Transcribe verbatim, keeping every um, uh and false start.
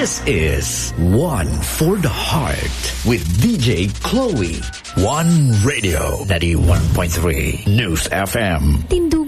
This is One for the Heart with D J Chloe. One Radio, ninety-one point three News F M. Tindu